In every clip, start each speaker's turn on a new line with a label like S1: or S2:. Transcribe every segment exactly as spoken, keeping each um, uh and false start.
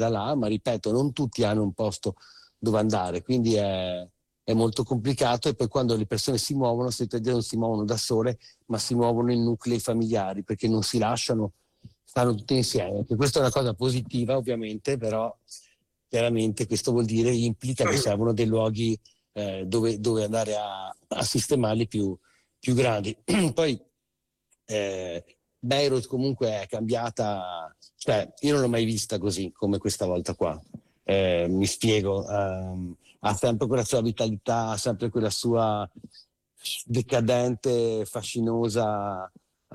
S1: da là, ma ripeto, non tutti hanno un posto dove andare, quindi è, è molto complicato. E poi quando le persone si muovono, non si muovono da sole, ma si muovono in nuclei familiari, perché non si lasciano, stanno tutti insieme. E questa è una cosa positiva, ovviamente, però chiaramente questo vuol dire, implica che servono dei luoghi eh, dove, dove andare a, a sistemarli più, più grandi. Poi eh, Beirut comunque è cambiata, cioè io non l'ho mai vista così come questa volta qua. Eh, mi spiego, ehm, ha sempre quella sua vitalità, ha sempre quella sua decadente, fascinosa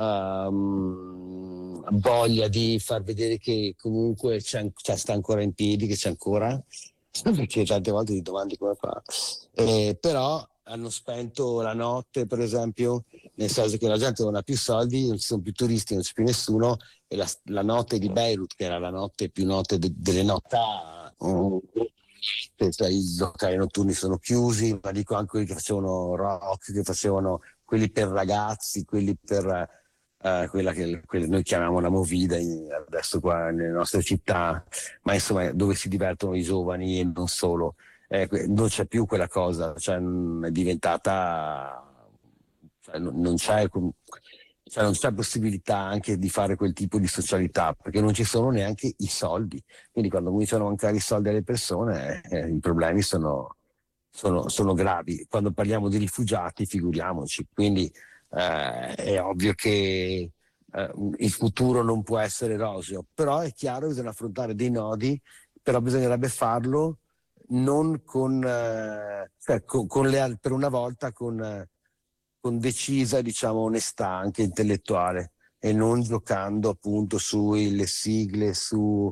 S1: ehm, voglia di far vedere che comunque c'è, c'è, sta ancora in piedi, che c'è ancora, perché tante volte ti domandi come fa. Eh, però hanno spento la notte, per esempio, nel senso che la gente non ha più soldi, non ci sono più turisti, non c'è più nessuno, e la, la notte di Beirut, che era la notte più notte de, delle notti, um, cioè, i locali notturni sono chiusi, ma dico anche quelli che facevano rock, che facevano quelli per ragazzi, quelli per eh, quella che quella noi chiamiamo la movida in, adesso qua nelle nostre città, ma insomma dove si divertono i giovani e non solo. Eh, non c'è più quella cosa, cioè è diventata, cioè, non, non c'è cioè, non c'è possibilità anche di fare quel tipo di socialità, perché non ci sono neanche i soldi. Quindi quando cominciano a mancare i soldi alle persone, eh, i problemi sono, sono, sono gravi. Quando parliamo di rifugiati, figuriamoci. Quindi eh, è ovvio che eh, il futuro non può essere roseo, però è chiaro che bisogna affrontare dei nodi, però bisognerebbe farlo non con, eh, cioè, con, con le, per una volta con, eh, con decisa, diciamo, onestà anche intellettuale, e non giocando appunto sulle sigle, su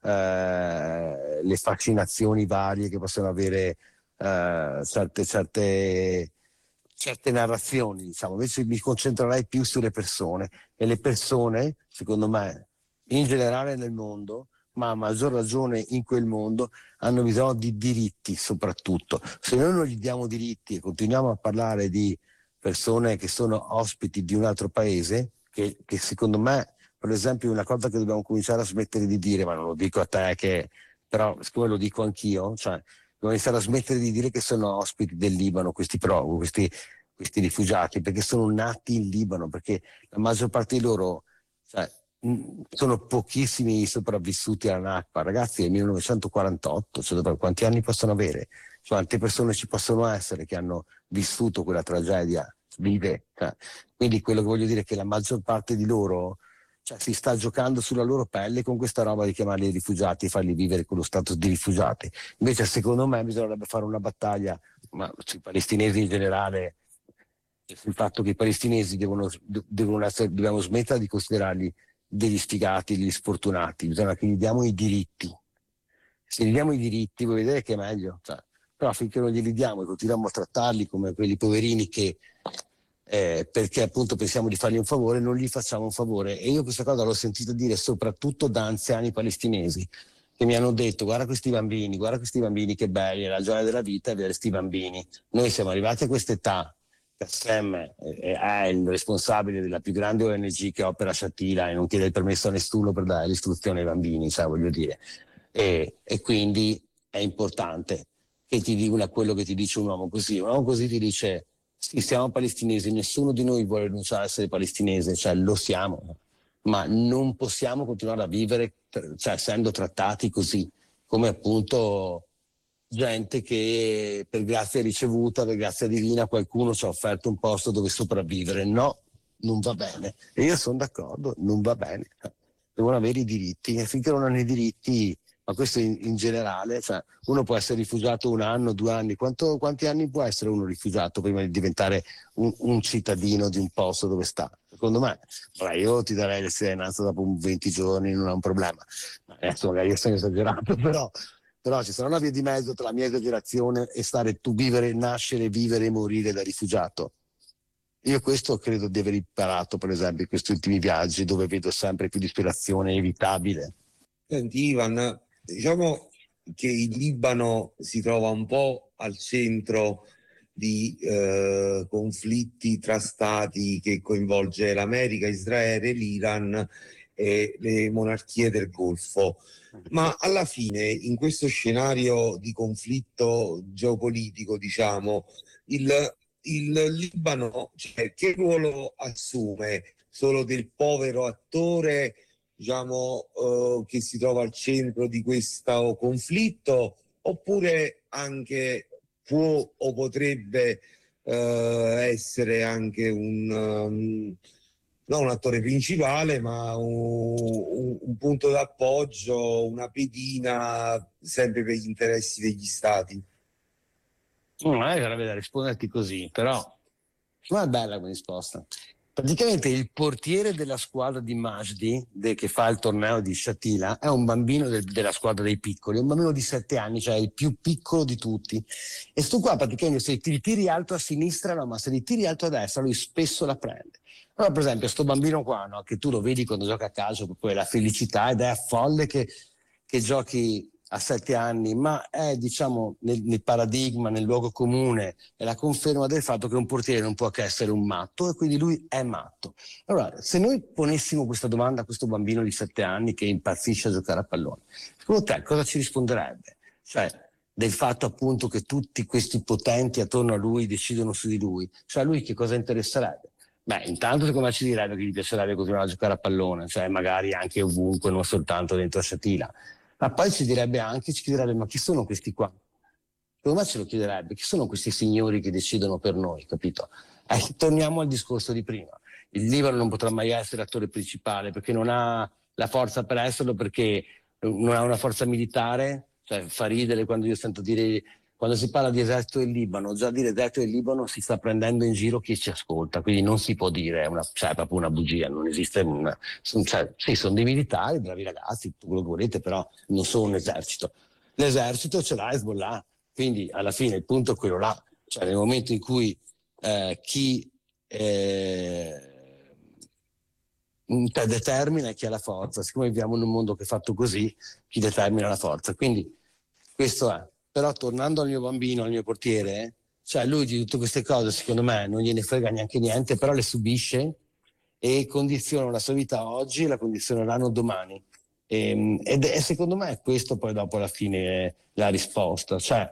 S1: eh, le fascinazioni varie che possono avere eh, certe, certe, certe narrazioni, diciamo. Invece mi concentrerei più sulle persone, e le persone, secondo me, in generale nel mondo, ma a maggior ragione in quel mondo, hanno bisogno di diritti soprattutto. Se noi non gli diamo diritti e continuiamo a parlare di persone che sono ospiti di un altro paese, che, che secondo me, per esempio, è una cosa che dobbiamo cominciare a smettere di dire, ma non lo dico a te, che però siccome lo dico anch'io, cioè dobbiamo iniziare a smettere di dire che sono ospiti del Libano questi pro, questi, questi rifugiati, perché sono nati in Libano, perché la maggior parte di loro, cioè, sono pochissimi i sopravvissuti alla Nakba, ragazzi, è il millenovecentoquarantotto, cioè, quanti anni possono avere? Cioè, quante persone ci possono essere che hanno vissuto quella tragedia? Vive. Cioè, quindi quello che voglio dire è che la maggior parte di loro, cioè, si sta giocando sulla loro pelle con questa roba di chiamarli rifugiati e farli vivere con lo status di rifugiati. Invece secondo me bisognerebbe fare una battaglia, ma sui palestinesi in generale, sul fatto che i palestinesi devono, devono essere, dobbiamo smettere di considerarli degli sfigati, degli sfortunati, bisogna che gli diamo i diritti. Se gli diamo i diritti vuol vedere che è meglio, cioè, però finché non glieli diamo e continuiamo a trattarli come quelli poverini che eh, perché appunto pensiamo di fargli un favore, non gli facciamo un favore. E io questa cosa l'ho sentita dire soprattutto da anziani palestinesi che mi hanno detto: guarda questi bambini, guarda questi bambini che belli, è la gioia della vita è vedere questi bambini. Noi siamo arrivati a quest'età, Kassem è il responsabile della più grande O N G che opera a Shatila e non chiede il permesso a nessuno per dare l'istruzione ai bambini, cioè, voglio dire. E, e quindi è importante che ti dicono quello che ti dice un uomo così. Un uomo così ti dice: sì, siamo palestinesi, nessuno di noi vuole rinunciare a essere palestinese, cioè lo siamo, ma non possiamo continuare a vivere, cioè, essendo trattati così, come appunto gente che per grazia ricevuta, per grazia divina, qualcuno ci ha offerto un posto dove sopravvivere. No, non va bene. E io sono d'accordo, non va bene. Devono avere i diritti, e finché non hanno i diritti, ma questo in, in generale, cioè, uno può essere rifugiato un anno, due anni, Quanto, quanti anni può essere uno rifugiato prima di diventare un, un cittadino di un posto dove sta? Secondo me, allora, io ti darei le cittadinanza dopo venti giorni, non è un problema. Adesso magari io sono esagerato, però, però ci sarà una via di mezzo tra la mia esagerazione e stare tu vivere, nascere, vivere e morire da rifugiato. Io questo credo di aver imparato, per esempio, in questi ultimi viaggi, dove vedo sempre più disperazione evitabile.
S2: Senti Ivan, diciamo che il Libano si trova un po' al centro di eh, conflitti tra stati che coinvolge l'America, Israele, l'Iran e le monarchie del Golfo. Ma alla fine, in questo scenario di conflitto geopolitico, diciamo, il, il Libano, cioè, che ruolo assume? Solo del povero attore, diciamo, eh, che si trova al centro di questo conflitto, oppure anche può o potrebbe eh, essere anche un, um, non un attore principale, ma un, un, un punto d'appoggio, una pedina sempre per gli interessi degli stati?
S1: Non è grave da risponderti così, però ma è bella come risposta. Praticamente il portiere della squadra di Majdi, de, che fa il torneo di Shatila, è un bambino del, della squadra dei piccoli, un bambino di sette anni, cioè il più piccolo di tutti. E sto qua praticamente se ti tiri alto a sinistra, no, ma se li tiri alto a destra, lui spesso la prende. Allora, per esempio, sto bambino qua, no, che tu lo vedi quando gioca a calcio, proprio è la felicità ed è a folle che, che giochi a sette anni, ma è, diciamo, nel, nel paradigma, nel luogo comune, è la conferma del fatto che un portiere non può che essere un matto, e quindi lui è matto. Allora, se noi ponessimo questa domanda a questo bambino di sette anni che impazzisce a giocare a pallone, secondo te cosa ci risponderebbe? Cioè, del fatto appunto che tutti questi potenti attorno a lui decidono su di lui, cioè a lui che cosa interesserebbe? Beh, intanto secondo me ci direbbe che gli piacerebbe continuare a giocare a pallone, cioè magari anche ovunque, non soltanto dentro a Shatila. Ma poi ci direbbe anche, ci chiederebbe, ma chi sono questi qua? Secondo me ce lo chiederebbe, chi sono questi signori che decidono per noi, capito? Eh, torniamo al discorso di prima. Il Libano non potrà mai essere attore principale perché non ha la forza per esserlo, perché non ha una forza militare, cioè fa ridere quando io sento dire, quando si parla di esercito del Libano, già dire esercito del Libano si sta prendendo in giro chi ci ascolta, quindi non si può dire, è, una, cioè, è proprio una bugia, non esiste una, cioè, sì, sono dei militari, bravi ragazzi, tutto quello che volete, però non sono un esercito. L'esercito ce l'ha Hezbollah, quindi alla fine il punto è quello là, cioè nel momento in cui eh, chi eh, determina e chi ha la forza, siccome viviamo in un mondo che è fatto così, chi determina la forza, quindi questo è. Però tornando al mio bambino, al mio portiere, cioè lui di tutte queste cose secondo me non gliene frega neanche niente, però le subisce e condiziona la sua vita oggi e la condizioneranno domani. E, ed è secondo me questo poi dopo alla fine la risposta, cioè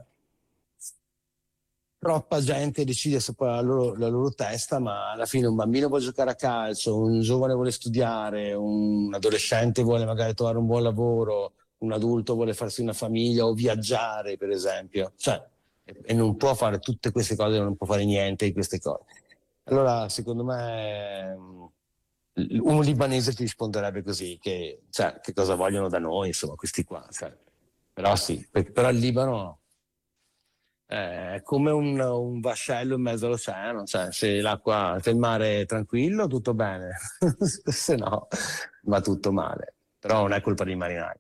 S1: troppa gente decide sopra la loro, la loro testa, ma alla fine un bambino vuole giocare a calcio, un giovane vuole studiare, un adolescente vuole magari trovare un buon lavoro, un adulto vuole farsi una famiglia o viaggiare, per esempio. Cioè, e non può fare tutte queste cose, non può fare niente di queste cose. Allora, secondo me, un libanese ti risponderebbe così, che, cioè, che cosa vogliono da noi, insomma, questi qua. Cioè. Però sì, però il Libano è come un, un vascello in mezzo all'oceano, cioè se l'acqua, se il mare è tranquillo, tutto bene, se no va tutto male. Però non è colpa dei marinai.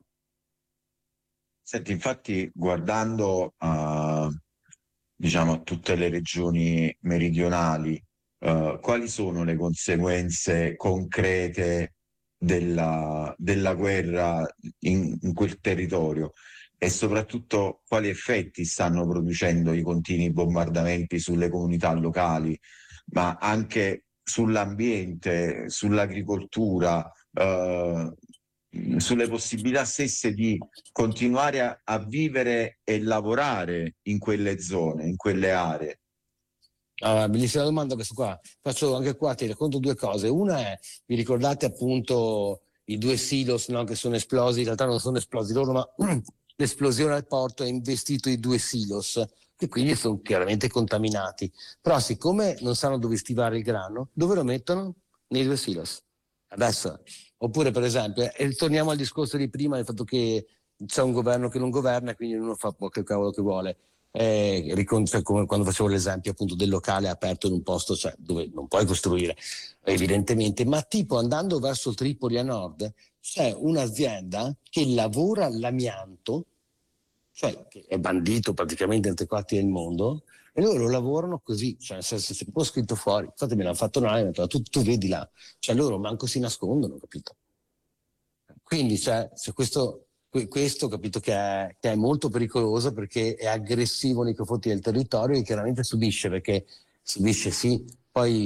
S3: Senti, infatti, guardando uh, diciamo, a tutte le regioni meridionali, uh, quali sono le conseguenze concrete della, della guerra in, in quel territorio? E soprattutto quali effetti stanno producendo i continui bombardamenti sulle comunità locali, ma anche sull'ambiente, sull'agricoltura, eh, sulle possibilità stesse di continuare a, a vivere e lavorare in quelle zone, in quelle aree.
S1: Allora, bellissima domanda questa qua. Faccio anche qua, ti racconto due cose. Una è, vi ricordate appunto i due silos, no, che sono esplosi, in realtà non sono esplosi loro, ma l'esplosione al porto ha investito i due silos, che quindi sono chiaramente contaminati. Però siccome non sanno dove stivare il grano, dove lo mettono? Nei due silos. Adesso, oppure per esempio, e torniamo al discorso di prima, del fatto che c'è un governo che non governa e quindi uno fa qualche cavolo che vuole. Eh, ricon- cioè, come quando facevo l'esempio appunto del locale aperto in un posto, cioè, dove non puoi costruire evidentemente, ma tipo andando verso Tripoli a nord c'è un'azienda che lavora l'amianto, cioè che è bandito praticamente in tre quarti del mondo, e loro lavorano così, cioè nel senso c'è un po' scritto fuori, infatti me l'hanno fatto noi, tu, tu vedi là, cioè loro manco si nascondono, capito? Quindi c'è, c'è questo, questo capito che è, che è molto pericoloso perché è aggressivo nei confronti del territorio e chiaramente subisce, perché subisce sì, poi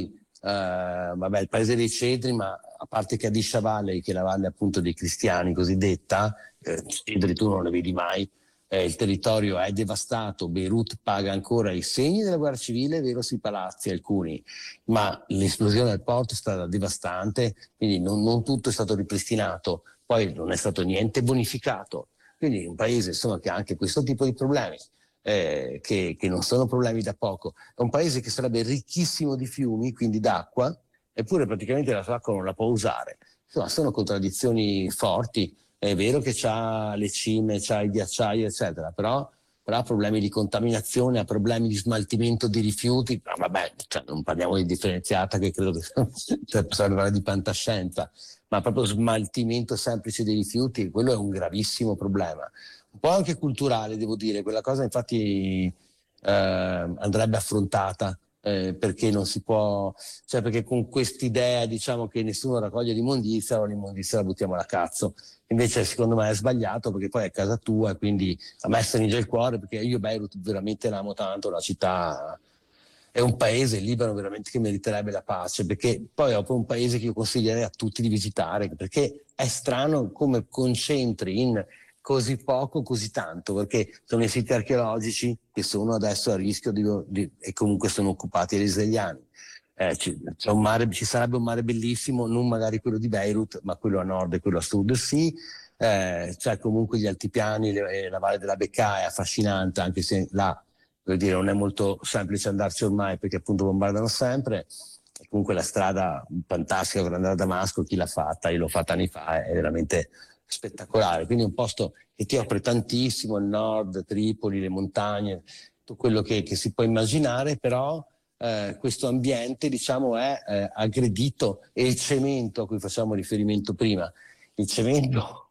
S1: vabbè, il paese dei cedri, ma a parte Kadisha Valley, che è la valle appunto dei cristiani cosiddetta, eh, cedri tu non ne vedi mai. Eh, il territorio è devastato, Beirut paga ancora i segni della guerra civile, è vero, sui palazzi alcuni, ma l'esplosione del porto è stata devastante, quindi non, non tutto è stato ripristinato, poi non è stato niente bonificato, quindi un paese insomma che ha anche questo tipo di problemi, eh, che, che non sono problemi da poco. È un paese che sarebbe ricchissimo di fiumi, quindi d'acqua, eppure praticamente la sua acqua non la può usare. Insomma, sono contraddizioni forti. È vero che c'ha le cime, c'ha i ghiacciai, eccetera, però, però ha problemi di contaminazione, ha problemi di smaltimento di rifiuti. Ma vabbè, cioè, non parliamo di differenziata, che credo che cioè, possiamo parlare di fantascienza, ma proprio smaltimento semplice dei rifiuti, quello è un gravissimo problema. Un po' anche culturale, devo dire, quella cosa infatti eh, andrebbe affrontata. Eh, perché non si può, cioè perché con quest'idea diciamo che nessuno raccoglie l'immondizia, o l'immondizia la buttiamo alla cazzo. Invece secondo me è sbagliato, perché poi è casa tua e quindi a me stringe il cuore, perché io Beirut veramente l'amo tanto, la città è un paese, il Libano veramente, che meriterebbe la pace, perché poi è proprio un paese che io consiglierei a tutti di visitare, perché è strano come concentri in così poco, così tanto, perché sono i siti archeologici che sono adesso a rischio di, di, e comunque sono occupati dagli israeliani. Eh, ci, c'è un mare, ci sarebbe un mare bellissimo, non magari quello di Beirut, ma quello a nord e quello a sud, sì. Eh, c'è comunque gli altipiani, le, la Valle della Bekaa è affascinante, anche se là, per dire, non è molto semplice andarci ormai, perché appunto bombardano sempre. E comunque la strada fantastica per andare a Damasco, chi l'ha fatta? Io l'ho fatta anni fa, è veramente spettacolare. Quindi è un posto che ti offre tantissimo, il nord, Tripoli, le montagne, tutto quello che, che si può immaginare, però eh, questo ambiente diciamo è eh, aggredito, e il cemento a cui facciamo riferimento prima, il cemento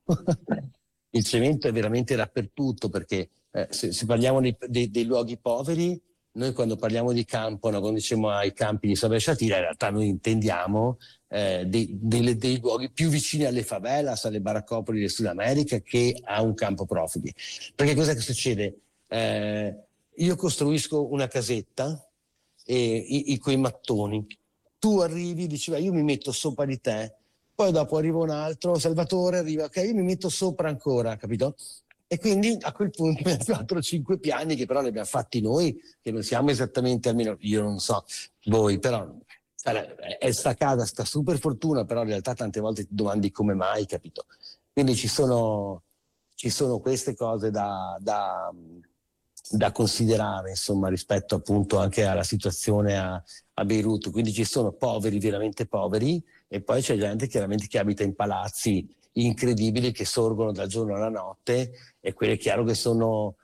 S1: il cemento è veramente dappertutto, perché eh, se, se parliamo dei, dei, dei luoghi poveri, noi quando parliamo di campo, no, quando diciamo ai campi di Sabra Shatila, in realtà noi intendiamo eh, dei, dei, dei luoghi più vicini alle favelas, alle baraccopoli del Sud America, che a un campo profughi. Perché cos'è che succede? Eh, io costruisco una casetta e i, i, quei mattoni, tu arrivi, dici io mi metto sopra di te, poi dopo arriva un altro, Salvatore arriva, ok, io mi metto sopra ancora, capito? E quindi a quel punto abbiamo quattro cinque piani che però li abbiamo fatti noi, che non siamo esattamente, almeno io non so voi, però è sta casa, sta super fortuna, però in realtà tante volte ti domandi come mai, capito? Quindi ci sono, ci sono queste cose da, da, da considerare, insomma, rispetto appunto anche alla situazione a, a Beirut. Quindi ci sono poveri, veramente poveri, e poi c'è gente chiaramente che abita in palazzi incredibili che sorgono dal giorno alla notte, e quelli è chiaro che sono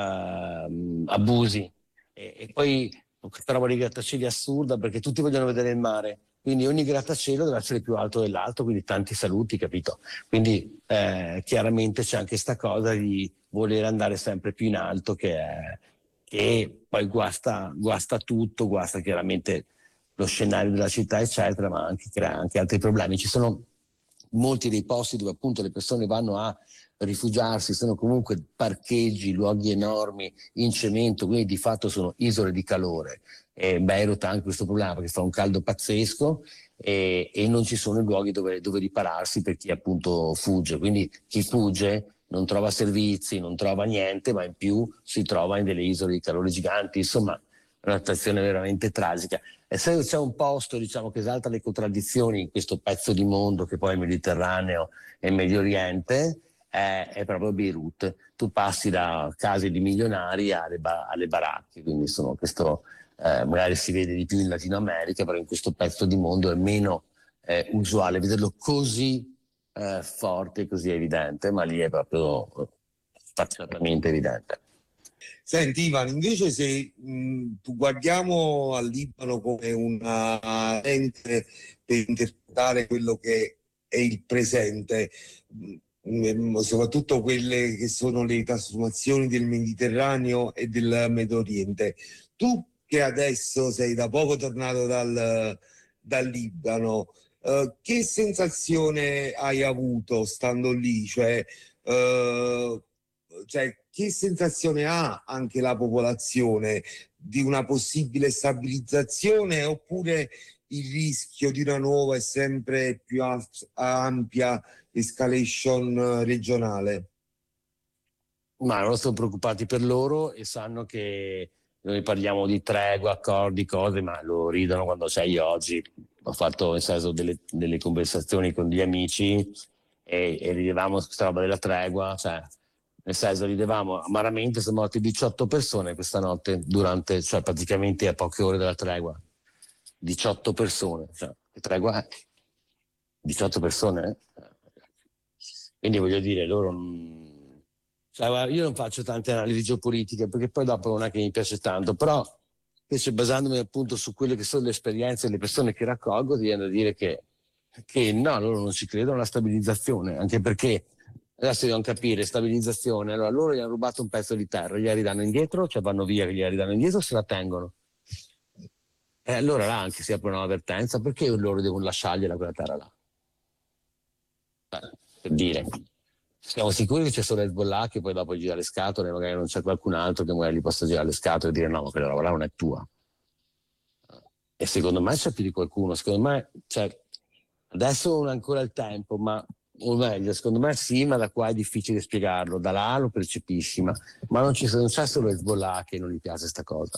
S1: uh, abusi. E, e poi questa roba di grattacieli assurda, perché tutti vogliono vedere il mare, quindi ogni grattacielo deve essere più alto dell'altro, quindi tanti saluti, capito? Quindi eh, chiaramente c'è anche questa cosa di voler andare sempre più in alto, che, è, che poi guasta, guasta tutto, guasta chiaramente lo scenario della città, eccetera, ma anche crea anche altri problemi. Ci sono molti dei posti dove appunto le persone vanno a rifugiarsi, sono comunque parcheggi, luoghi enormi in cemento, quindi di fatto sono isole di calore. E Beirut ha anche questo problema, perché fa un caldo pazzesco e, e non ci sono i luoghi dove, dove ripararsi per chi appunto fugge. Quindi chi fugge non trova servizi, non trova niente, ma in più si trova in delle isole di calore giganti. Insomma, è una situazione veramente tragica. E se c'è un posto, diciamo, che esalta le contraddizioni in questo pezzo di mondo che poi è il Mediterraneo e il Medio Oriente, è, è proprio Beirut. Tu passi da case di milionari alle, ba- alle baracche, quindi sono questo, eh, magari si vede di più in Latino America, però in questo pezzo di mondo è meno eh, usuale vederlo così eh, forte, così evidente, ma lì è proprio sfacciatamente evidente.
S2: Senti Ivan, invece se mh, guardiamo al Libano come una lente per interpretare quello che è il presente, mh, soprattutto quelle che sono le trasformazioni del Mediterraneo e del Medio Oriente, tu che adesso sei da poco tornato dal, dal Libano, uh, che sensazione hai avuto stando lì? Cioè, uh, cioè che sensazione ha anche la popolazione di una possibile stabilizzazione, oppure il rischio di una nuova e sempre più a- ampia escalation eh, regionale?
S1: Ma loro sono preoccupati per loro e sanno che noi parliamo di tregua, accordi, cose, ma lo ridono quando c'è. Io oggi ho fatto nel senso delle, delle conversazioni con degli amici e, e ridevamo questa roba della tregua, cioè nel senso ridevamo amaramente, sono morti diciotto persone questa notte durante, cioè praticamente a poche ore della tregua. diciotto persone, cioè, che tregua è? diciotto persone? Eh? Quindi voglio dire, loro... non- cioè, guarda, io non faccio tante analisi geopolitiche perché poi dopo non è che mi piace tanto, però invece basandomi appunto su quelle che sono le esperienze e le persone che raccolgo, ti viene da dire che, che no, loro non ci credono alla stabilizzazione, anche perché adesso devono capire, stabilizzazione, allora loro gli hanno rubato un pezzo di terra, gliela ridanno indietro, cioè vanno via che gliela ridanno indietro, se la tengono. E allora là anche si apre una avvertenza, perché loro devono lasciargliela quella terra là? Eh, per dire, siamo sicuri che c'è solo Hezbollah che poi dopo gira le scatole, magari non c'è qualcun altro che magari gli possa girare le scatole e dire no, ma quella roba là non è tua. E secondo me c'è più di qualcuno, secondo me, cioè, adesso non è ancora il tempo, ma o meglio, secondo me sì, ma da qua è difficile spiegarlo, da là lo percepisci, ma, ma non, ci, non c'è solo Hezbollah che non gli piace sta cosa.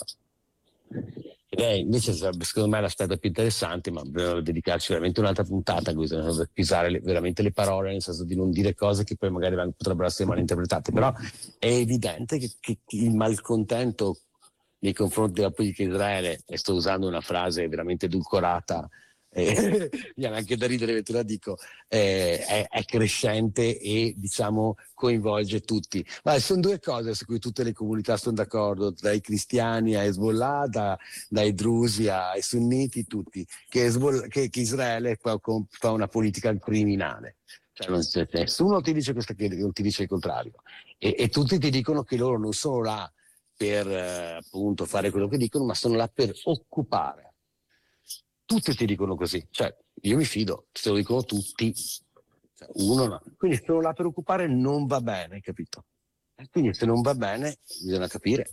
S1: Ed è invece sarebbe secondo me l'aspetto più interessante, ma bisogna dedicarci veramente un'altra puntata, bisogna pisare le, veramente le parole, nel senso di non dire cose che poi magari potrebbero essere malinterpretate, però è evidente che, che il malcontento nei confronti della politica di Israele, e sto usando una frase veramente edulcorata, eh, viene anche da ridere, te la dico, eh, è, è crescente e diciamo coinvolge tutti. Ma sono due cose su cui tutte le comunità sono d'accordo, dai cristiani a Hezbollah, da, dai drusi ai sunniti, tutti, che, Hezbollah, che, che Israele fa, fa una politica criminale. Cioè non c'è, nessuno ti dice, questo, che, non ti dice il contrario. E, e tutti ti dicono che loro non sono là per eh, appunto fare quello che dicono, ma sono là per occupare. Tutti ti dicono così, cioè io mi fido, se lo dicono tutti, cioè, uno no. Quindi sono là per occupare, non va bene, capito? E quindi se non va bene bisogna capire.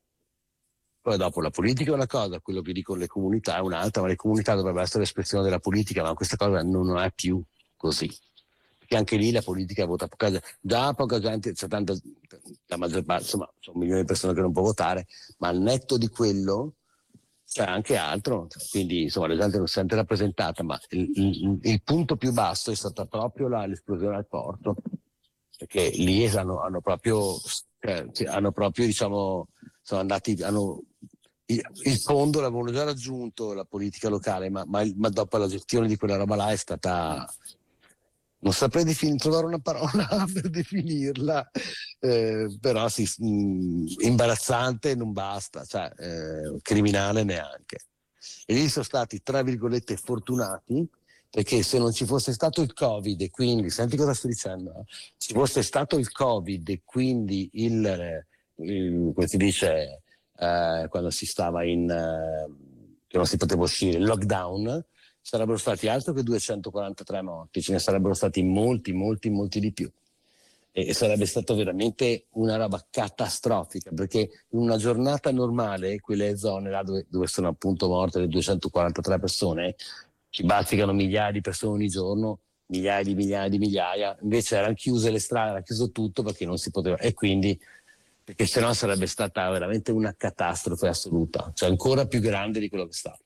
S1: Poi dopo la politica è una cosa, quello che dicono le comunità è un'altra, ma le comunità dovrebbero essere l'espressione della politica, ma questa cosa non, non è più così. Perché anche lì la politica vota poca gente, già poca gente, c'è tanta, la maggior parte, insomma, sono milioni di persone che non può votare, ma al netto di quello c'è anche altro, quindi insomma la gente non si sente rappresentata, ma il, il, il punto più basso è stata proprio la, l'esplosione al porto, perché lì hanno, hanno proprio, eh, hanno proprio diciamo, sono andati, hanno, il, il fondo l'avevano già raggiunto la politica locale, ma, ma, ma dopo la gestione di quella roba là è stata, non saprei defin- trovare una parola per definirla, eh, però sì, mh, imbarazzante non basta, cioè eh, criminale neanche. E lì sono stati, tra virgolette, fortunati, perché se non ci fosse stato il Covid e quindi, senti cosa sto dicendo, ci fosse stato il Covid e quindi il, il come si dice, eh, quando si stava in, eh, che non si poteva uscire, il lockdown, sarebbero stati altro che duecentoquarantatré morti, ce ne sarebbero stati molti, molti, molti di più. E sarebbe stato veramente una roba catastrofica, perché in una giornata normale, quelle zone là dove, dove sono appunto morte le duecentoquarantatré persone, ci bazzicano migliaia di persone ogni giorno, migliaia di migliaia di migliaia, invece erano chiuse le strade, era chiuso tutto perché non si poteva, e quindi, perché sennò sarebbe stata veramente una catastrofe assoluta, cioè ancora più grande di quello che è stato.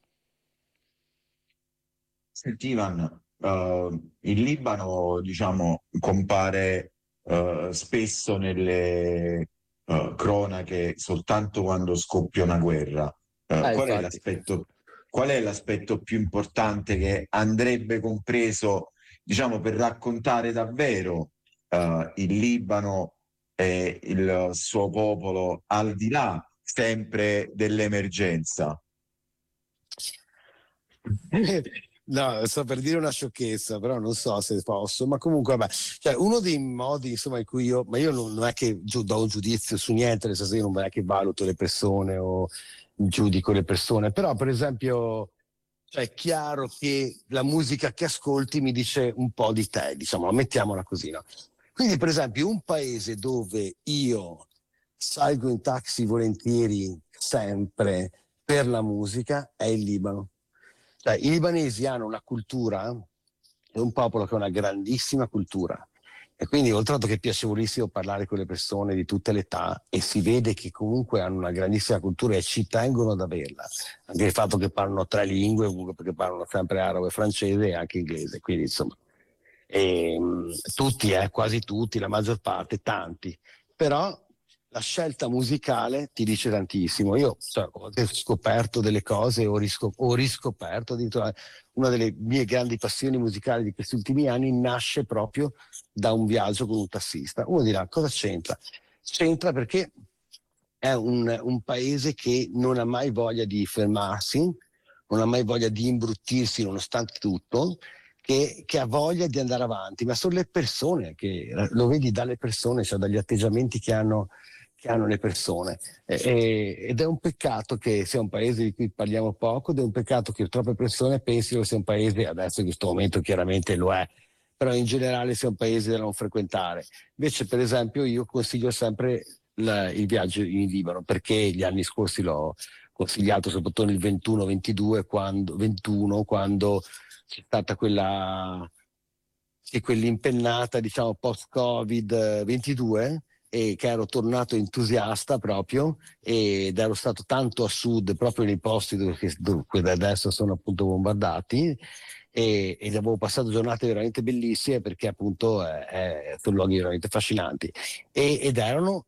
S3: Senti, Ivan, eh, il Libano, diciamo, compare eh, spesso nelle eh, cronache soltanto quando scoppia una guerra. Eh,
S1: Eh,
S3: qual è
S1: infatti.
S3: l'aspetto, qual è l'aspetto più importante che andrebbe compreso, diciamo, per raccontare davvero eh, il Libano e il suo popolo al di là sempre dell'emergenza?
S1: No, sto per dire una sciocchezza, però non so se posso, ma comunque vabbè, cioè, uno dei modi insomma in cui io, ma io non, non è che giu- do un giudizio su niente, nel senso che io non è che valuto le persone o giudico le persone, però per esempio cioè, è chiaro che la musica che ascolti mi dice un po' di te, diciamo, mettiamola così, no? Quindi per esempio un paese dove io salgo in taxi volentieri sempre per la musica è il Libano. Cioè, i libanesi hanno una cultura, è un popolo che ha una grandissima cultura. E quindi, oltre al fatto che è piacevolissimo parlare con le persone di tutte le età, e si vede che comunque hanno una grandissima cultura e ci tengono ad averla. Anche il fatto che parlano tre lingue, comunque perché parlano sempre arabo e francese e anche inglese. Quindi, insomma, e, mh, tutti, eh, quasi tutti, la maggior parte, tanti. Però la scelta musicale ti dice tantissimo. Io cioè, ho scoperto delle cose, ho, riscop- ho riscoperto addirittura una delle mie grandi passioni musicali di questi ultimi anni nasce proprio da un viaggio con un tassista. Uno dirà, cosa c'entra? C'entra perché è un, un paese che non ha mai voglia di fermarsi, non ha mai voglia di imbruttirsi nonostante tutto, che, che ha voglia di andare avanti, ma sono le persone che lo vedi dalle persone, cioè dagli atteggiamenti che hanno, che hanno le persone. E, e- ed è un peccato che sia un paese di cui parliamo poco, ed è un peccato che troppe persone pensino che sia un paese, adesso in questo momento chiaramente lo è, però in generale sia un paese da non frequentare. Invece, per esempio, io consiglio sempre la- il viaggio in Libano, perché gli anni scorsi l'ho consigliato, soprattutto nel ventuno ventidue, quando, ventuno, quando c'è stata quella, sì, quell'impennata, diciamo, post-Covid ventidue, e che ero tornato entusiasta proprio, ed ero stato tanto a sud, proprio nei posti dove, dove adesso sono appunto bombardati, e, ed avevo passato giornate veramente bellissime perché appunto eh, eh, sono luoghi veramente affascinanti, e, ed erano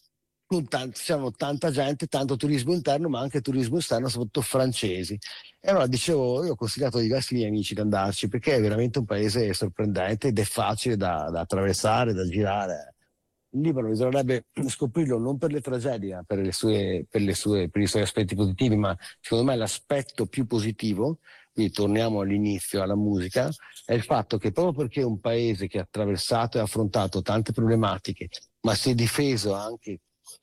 S1: con tanti, c'erano tanta gente, tanto turismo interno ma anche turismo esterno, soprattutto francesi. E allora dicevo, io ho consigliato a diversi miei amici di andarci perché è veramente un paese sorprendente ed è facile da, da attraversare, da girare. Il Libano bisognerebbe scoprirlo non per le tragedie, ma per, le sue, per, le sue, per i suoi aspetti positivi, ma secondo me l'aspetto più positivo, quindi torniamo all'inizio, alla musica, è il fatto che proprio perché è un paese che ha attraversato e affrontato tante problematiche, ma si è difeso anche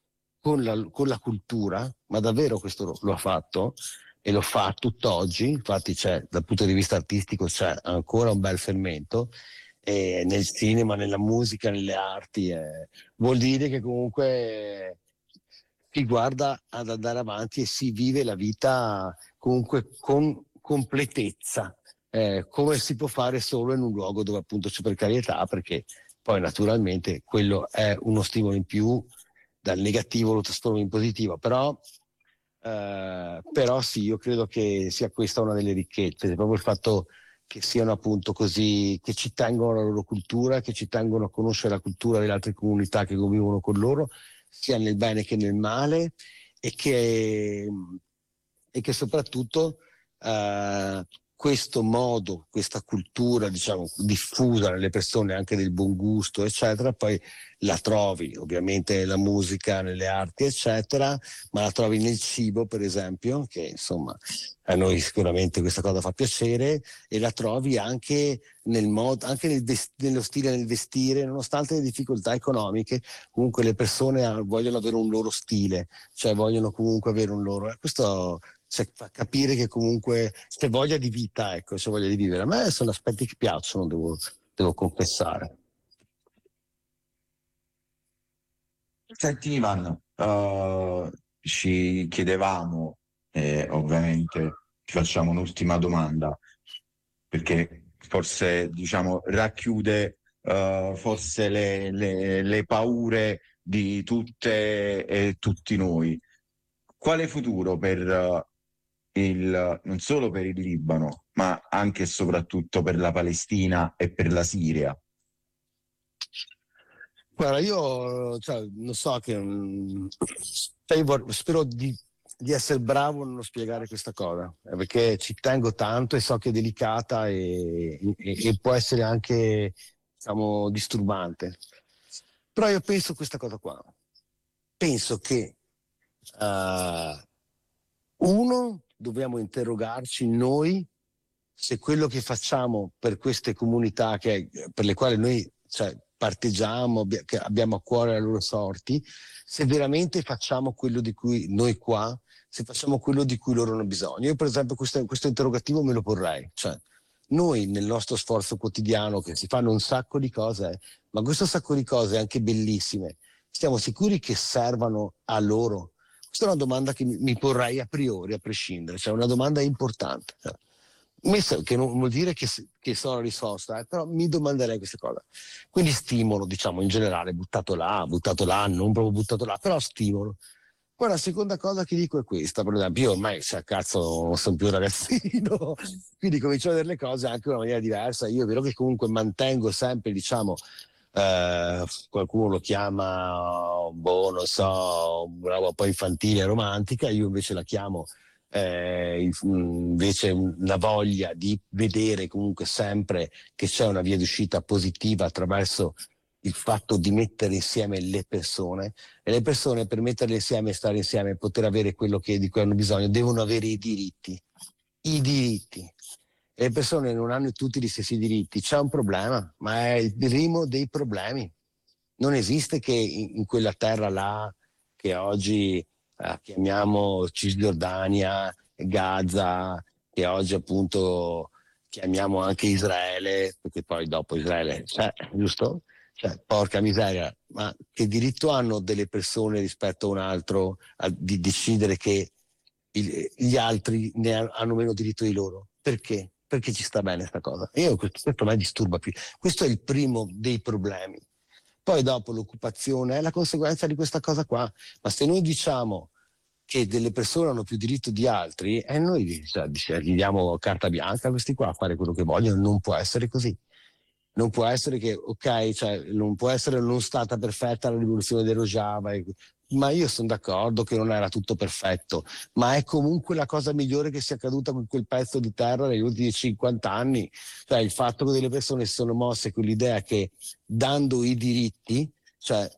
S1: con la, con la cultura, ma davvero questo lo, lo ha fatto e lo fa tutt'oggi, infatti c'è, dal punto di vista artistico c'è ancora un bel fermento, e nel cinema, nella musica, nelle arti, eh, vuol dire che comunque si guarda ad andare avanti e si vive la vita comunque con completezza, eh, come si può fare solo in un luogo dove appunto c'è precarietà, perché poi naturalmente quello è uno stimolo in più, dal negativo lo trasformo in positivo, però, eh, però sì, io credo che sia questa una delle ricchezze, proprio il fatto che siano appunto così, che ci tengono alla loro cultura, che ci tengono a conoscere la cultura delle altre comunità che convivono con loro, sia nel bene che nel male, e che, e che soprattutto eh, questo modo, questa cultura, diciamo, diffusa nelle persone anche del buon gusto, eccetera, poi la trovi ovviamente nella musica, nelle arti, eccetera, ma la trovi nel cibo, per esempio, che insomma a noi sicuramente questa cosa fa piacere, e la trovi anche nel modo, anche nel vest- nello stile nel vestire, nonostante le difficoltà economiche, comunque le persone ha- vogliono avere un loro stile, cioè vogliono comunque avere un loro. eh, Questo cioè, fa capire che comunque c'è voglia di vita, ecco, c'è voglia di vivere. A me sono aspetti che piacciono, devo, devo confessare.
S3: Senti Ivan, eh, ci chiedevamo, e ovviamente ti facciamo un'ultima domanda, perché forse diciamo racchiude eh, forse le, le- le paure di tutte e tutti noi. Quale futuro per eh, il, non solo per il Libano, ma anche e soprattutto per la Palestina e per la Siria?
S1: Guarda, io cioè, non so che mm, cioè, io vor- spero di, di essere bravo nello spiegare questa cosa, eh, perché ci tengo tanto e so che è delicata e, e- e può essere anche, diciamo, disturbante. Però io penso questa cosa qua. Penso che eh, uno, dobbiamo interrogarci noi se quello che facciamo per queste comunità che, per le quali noi cioè, parteggiamo, abbia- che abbiamo a cuore le loro sorti, se veramente facciamo quello di cui noi qua, se facciamo quello di cui loro hanno bisogno. Io per esempio questo, questo interrogativo me lo porrei, cioè noi nel nostro sforzo quotidiano che si fanno un sacco di cose, eh, ma questo sacco di cose anche bellissime, siamo sicuri che servano a loro? Questa è una domanda che mi, mi porrei a priori, a prescindere, cioè una domanda importante. Cioè. Messo, che non vuol dire che, che sono la risposta, eh, però mi domanderei queste cose. Quindi stimolo, diciamo, in generale, buttato là, buttato là, non proprio buttato là, però stimolo. Poi la seconda cosa che dico è questa, per esempio, io ormai, cioè, cazzo, non sono più un ragazzino, quindi comincio a vedere le cose anche in una maniera diversa. Io è vero che comunque mantengo sempre, diciamo, eh, qualcuno lo chiama, boh, non so, una roba un po' infantile, romantica, io invece la chiamo eh, invece una voglia di vedere comunque sempre che c'è una via d'uscita positiva attraverso il fatto di mettere insieme le persone, e le persone, per metterle insieme, stare insieme, poter avere quello che, di cui hanno bisogno, devono avere i diritti, i diritti. E le persone non hanno tutti gli stessi diritti, c'è un problema, ma è il primo dei problemi. Non esiste che in, in quella terra là che oggi eh, chiamiamo Cisgiordania, Gaza, che oggi appunto chiamiamo anche Israele, perché poi dopo Israele c'è, giusto? Cioè, porca miseria, ma che diritto hanno delle persone rispetto a un altro a, di decidere che il, gli altri ne ha, hanno meno diritto di loro? Perché? Perché ci sta bene questa cosa. Io, questo, questo a me disturba più. Questo è il primo dei problemi. Poi dopo l'occupazione è la conseguenza di questa cosa qua. Ma se noi diciamo che delle persone hanno più diritto di altri, e noi cioè, gli diamo carta bianca a questi qua a fare quello che vogliono, non può essere così. Non può essere che, ok, cioè, non può essere non stata perfetta la rivoluzione del Rojava, ma io sono d'accordo che non era tutto perfetto, ma è comunque la cosa migliore che sia accaduta con quel pezzo di terra negli ultimi cinquanta anni. Cioè, il fatto che delle persone si sono mosse con l'idea che dando i diritti, cioè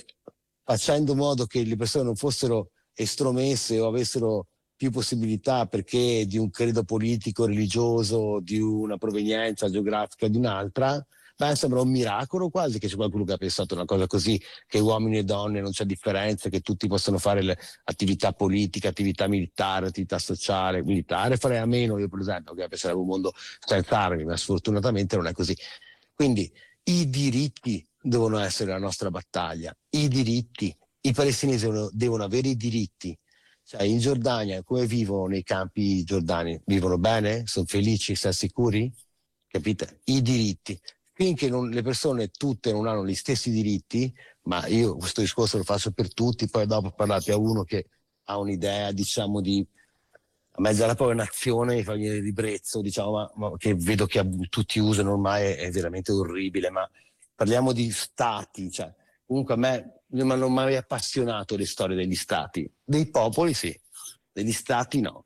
S1: facendo in modo che le persone non fossero estromesse o avessero più possibilità perché di un credo politico, religioso, di una provenienza geografica di un'altra, beh, sembra un miracolo quasi che c'è qualcuno che ha pensato una cosa così, che uomini e donne non c'è differenza, che tutti possono fare le attività politiche, attività militare, attività sociale. Militare farei a meno io per esempio, che penserebbe un mondo senza armi, ma sfortunatamente non è così. Quindi i diritti devono essere la nostra battaglia, i diritti, i palestinesi devono, devono avere i diritti. Cioè, in Giordania, come vivono nei campi giordani? Vivono bene? Sono felici? Sono sicuri? Capite? I diritti. Finché non, le persone tutte non hanno gli stessi diritti, ma io questo discorso lo faccio per tutti, poi dopo parlate a uno che ha un'idea, diciamo, di a mezzo alla propria nazione, mi fa venire ribrezzo, diciamo, ma, ma che vedo che tutti usano ormai, è, è veramente orribile, ma parliamo di stati, cioè, comunque a me non mi hanno mai appassionato le storie degli stati, dei popoli sì, degli stati no.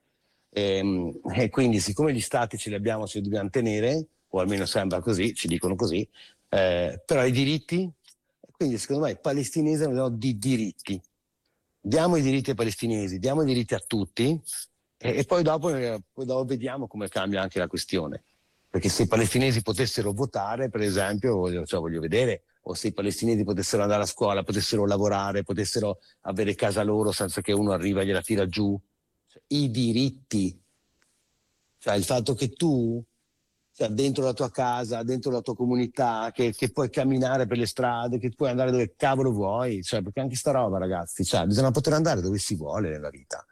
S1: E, e quindi siccome gli stati ce li abbiamo, ce li dobbiamo tenere, o almeno sembra così, ci dicono così, eh, però i diritti, quindi secondo me i palestinesi hanno di diritti, diamo i diritti ai palestinesi, diamo i diritti a tutti e, e poi, dopo, eh, poi dopo vediamo come cambia anche la questione, perché se i palestinesi potessero votare, per esempio, voglio, cioè, voglio vedere, o se i palestinesi potessero andare a scuola, potessero lavorare, potessero avere casa loro senza che uno arriva e gliela tira giù, cioè, i diritti, cioè il fatto che tu, cioè, dentro la tua casa, dentro la tua comunità, che, che puoi camminare per le strade, che puoi andare dove cavolo vuoi, cioè, perché anche sta roba, ragazzi, cioè, bisogna poter andare dove si vuole nella vita,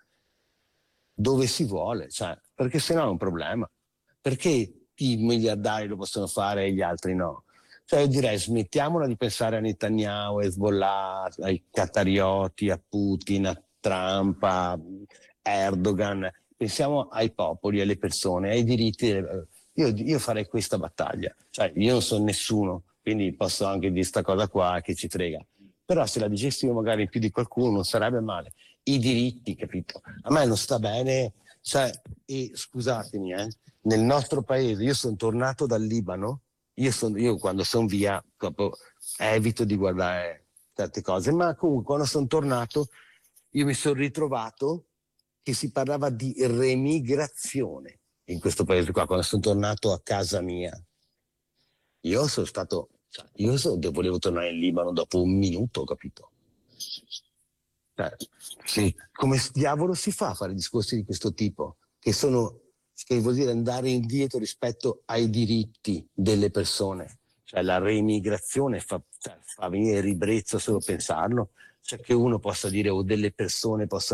S1: dove si vuole, cioè, perché sennò è un problema. Perché i miliardari lo possono fare e gli altri no? Cioè io direi smettiamola di pensare a Netanyahu, a Hezbollah, ai qatarioti, a Putin, a Trump, a Erdogan, pensiamo ai popoli, alle persone, ai diritti. Io, io farei questa battaglia, cioè io non sono nessuno, quindi posso anche dire questa cosa qua che ci frega, però se la dicessimo magari più di qualcuno non sarebbe male. I diritti, capito? A me non sta bene, cioè, e scusatemi, eh, nel nostro paese, io sono tornato dal Libano, io, son, io quando sono via proprio, evito di guardare certe cose, ma comunque quando sono tornato io mi sono ritrovato che si parlava di remigrazione in questo paese qua, quando sono tornato a casa mia. Io sono stato, cioè, io so, volevo tornare in Libano dopo un minuto, capito? Cioè, sì, come diavolo si fa a fare discorsi di questo tipo? Che sono, che vuol dire andare indietro rispetto ai diritti delle persone. Cioè la reimigrazione fa, cioè, fa venire ribrezzo solo pensarlo. Cioè che uno possa dire o delle persone possano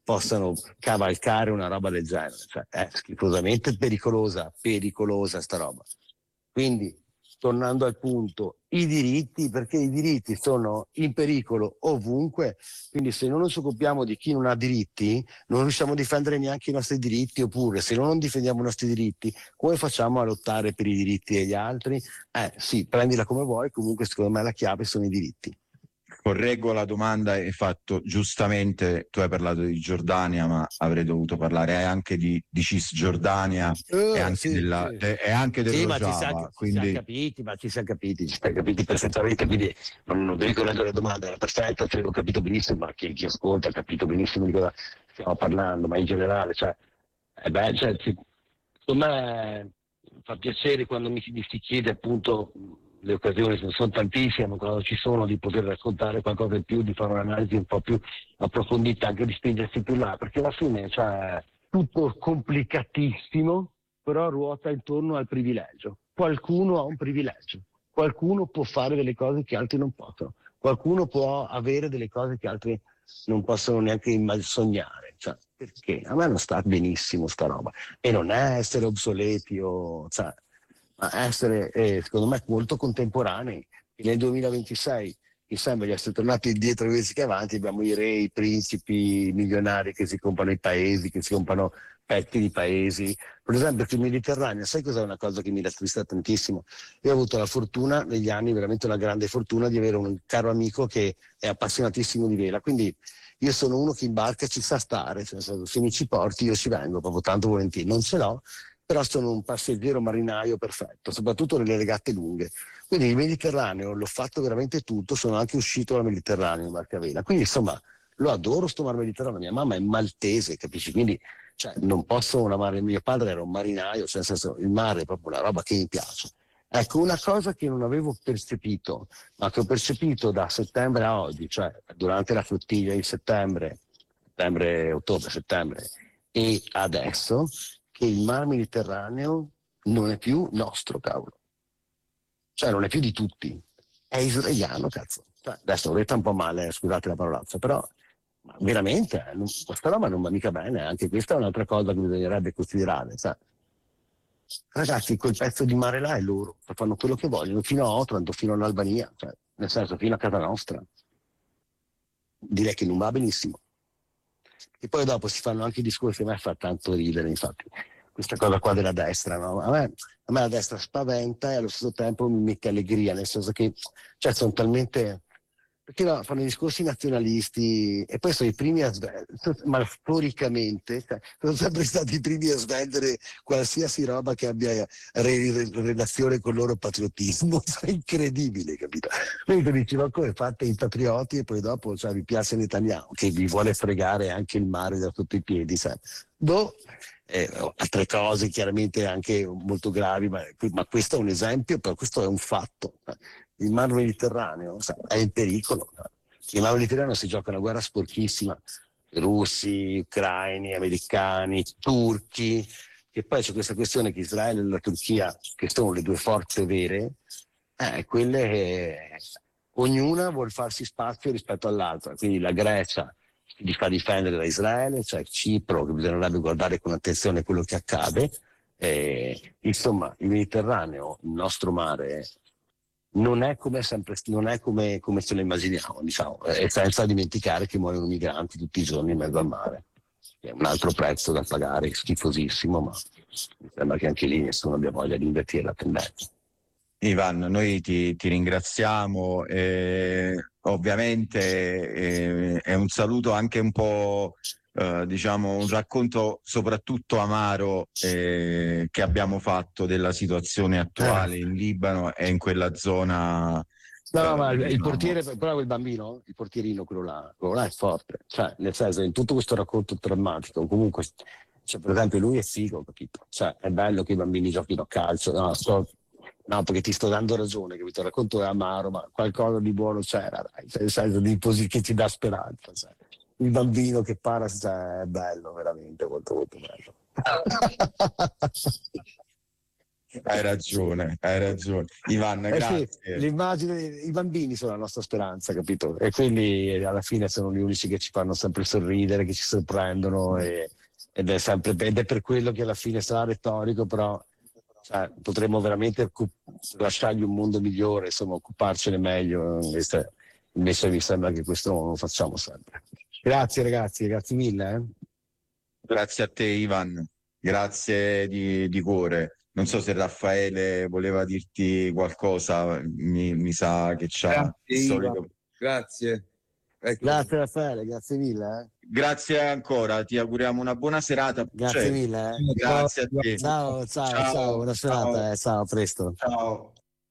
S1: possano cavalcare una roba del genere. Cioè, è schifosamente pericolosa, pericolosa sta roba. Quindi, tornando al punto, i diritti, perché i diritti sono in pericolo ovunque, quindi se non ci occupiamo di chi non ha diritti, non riusciamo a difendere neanche i nostri diritti, oppure se non difendiamo i nostri diritti, come facciamo a lottare per i diritti degli altri? Eh sì, prendila come vuoi, comunque secondo me la chiave sono i diritti.
S3: Correggo la domanda, hai fatto giustamente, tu hai parlato di Giordania, ma avrei dovuto parlare anche di, di Cisgiordania
S1: Uh,
S3: e anche,
S1: sì,
S3: della,
S1: sì.
S3: de, e anche del
S1: Sì, ma ci siamo,
S3: Rojava.
S1: ci siamo
S3: Quindi
S1: capiti, ma ci siamo capiti, ci siamo capiti perfettamente, quindi non, non devi correggere la domanda, era perfetta, cioè, l'ho capito benissimo, ma chi, chi ascolta ha capito benissimo di cosa stiamo parlando, ma in generale, cioè, eh beh, cioè, ci- secondo me fa piacere quando mi, mi si chiede appunto le occasioni, non sono tantissime, ma quando ci sono, di poter raccontare qualcosa in più, di fare un'analisi un po' più approfondita, anche di spingersi più là, perché alla fine, cioè, tutto complicatissimo, però ruota intorno al privilegio. Qualcuno ha un privilegio, qualcuno può fare delle cose che altri non possono, qualcuno può avere delle cose che altri non possono neanche immag- sognare. Cioè, perché? A me non sta benissimo sta roba. E non è essere obsoleti o, cioè, ma essere, eh, secondo me, molto contemporanei. E nel duemilaventisei mi sembra di essere tornati indietro invece che avanti, abbiamo i re, i principi, i milionari che si comprano i paesi, che si comprano pezzi di paesi. Per esempio, sul Mediterraneo, sai cos'è una cosa che mi rattrista tantissimo? Io ho avuto la fortuna negli anni, veramente una grande fortuna, di avere un caro amico che è appassionatissimo di vela, quindi io sono uno che in barca ci sa stare, cioè, se mi ci porti io ci vengo proprio tanto volentieri, non ce l'ho, però sono un passeggero marinaio perfetto, soprattutto nelle regate lunghe. Quindi il Mediterraneo l'ho fatto veramente tutto, sono anche uscito dal Mediterraneo in barca a vela, quindi insomma lo adoro sto mar Mediterraneo, mia mamma è maltese, capisci? Quindi cioè, non posso non amare, mio padre era un marinaio, cioè nel senso il mare è proprio una roba che mi piace. Ecco, una cosa che non avevo percepito, ma che ho percepito da settembre a oggi, cioè durante la flottiglia di settembre, settembre, ottobre, settembre, e adesso, che il mar Mediterraneo non è più nostro, cavolo. Cioè non è più di tutti, è israeliano, cazzo. Cioè, adesso ho detto un po' male, scusate la parolazza, però ma veramente, eh, non, questa roba non va mica bene, anche questa è un'altra cosa che bisognerebbe considerare. Sai? Ragazzi, quel pezzo di mare là è loro, fanno quello che vogliono, fino a Otranto, fino all'Albania, cioè, nel senso fino a casa nostra. Direi che non va benissimo. E poi dopo si fanno anche i discorsi, a me fa tanto ridere, infatti, questa cosa qua della destra, no? A me, a me la destra spaventa e allo stesso tempo mi mette allegria, nel senso che cioè, sono talmente... Perché no, fanno i discorsi nazionalisti e poi sono i primi a svendere, ma storicamente cioè, sono sempre stati i primi a svendere qualsiasi roba che abbia re- re- relazione con il loro patriottismo, è incredibile, capito? Quindi tu dici, ma come fate i patrioti e poi dopo cioè, vi piace Netanyahu che vi vuole fregare anche il mare da sotto i piedi, sai? Boh, eh, altre cose chiaramente anche molto gravi, ma, ma questo è un esempio, però questo è un fatto. Il mar Mediterraneo sa, è in pericolo. Il mar Mediterraneo si gioca una guerra sporchissima, russi, ucraini, americani, turchi, e poi c'è questa questione che Israele e la Turchia, che sono le due forze vere, eh, quelle che ognuna vuol farsi spazio rispetto all'altra, quindi la Grecia li fa difendere da Israele, cioè Cipro che bisognerebbe guardare con attenzione quello che accade, eh, insomma il Mediterraneo, il nostro mare, non è come sempre, non è come, come ce lo immaginiamo, diciamo, e senza dimenticare che muoiono migranti tutti i giorni in mezzo al mare. È un altro prezzo da pagare, schifosissimo, ma mi sembra che anche lì nessuno abbia voglia di invertire la tendenza.
S3: Ivan, noi ti, ti ringraziamo, eh, ovviamente eh, è un saluto anche un po', eh, diciamo, un racconto soprattutto amaro eh, che abbiamo fatto della situazione
S1: Eh.
S3: attuale in Libano e in quella zona,
S1: No, no,
S3: eh,
S1: ma il, il
S3: diciamo.
S1: portiere, però quel bambino, il portierino, quello là, quello là è forte. Cioè, nel senso, in tutto questo racconto drammatico, comunque, cioè, per esempio, lui è figo, capito? Cioè, è bello che i bambini giochino a calcio. No, sto- no, perché ti sto dando ragione, capito? Il racconto è amaro, ma qualcosa di buono c'era, dai, cioè, nel senso di posi- che ti dà speranza. Cioè. Il bambino che para, cioè, è bello, veramente, molto, molto bello.
S3: Hai ragione, hai ragione. Ivan,
S1: Eh
S3: grazie.
S1: sì, l'immagine, i bambini sono la nostra speranza, capito? E quindi alla fine sono gli unici che ci fanno sempre sorridere, che ci sorprendono e, ed, è sempre, ed è per quello che alla fine sarà retorico, però cioè, potremmo veramente occup- lasciargli un mondo migliore, insomma, occuparcene meglio. Invece, invece mi sembra che questo non lo facciamo sempre. Grazie ragazzi, grazie mille. Eh.
S3: Grazie a te, Ivan. Grazie di, di cuore. Non so se Raffaele voleva dirti qualcosa, mi, mi sa che c'ha
S2: Grazie,
S3: il
S2: Ivan.
S3: solito.
S2: Grazie. Ecco.
S1: Grazie Raffaele, grazie mille. Eh.
S3: Grazie ancora, ti auguriamo una buona serata.
S1: Grazie
S3: Cioè,
S1: mille. Eh.
S3: grazie a te.
S1: Ciao, ciao, ciao,
S3: Ciao,
S1: buona
S3: ciao,
S1: serata, eh. Ciao, a presto.
S3: ciao.